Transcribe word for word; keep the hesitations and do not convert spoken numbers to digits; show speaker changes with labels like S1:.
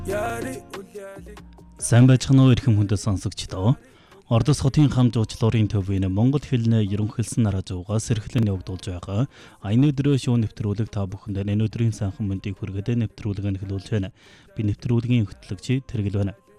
S1: Сайн байцгаана уу эрхэм хүндэт сонсогчдоо. Ордос хотын хам жуулчлалын төвийн Монгол хэлний ерөнхийлсөн нараа зуугаас эрхлэн явагдуулж байгаа аяны өдрөө шоу нэвтрүүлэг та бүхэнд энэ өдрийн сайхан мэндийг хүргэдэг нэвтрүүлэг нь эхлүүлж байна. Би нэвтрүүлгийн хөтлөгч Тэргэл байна.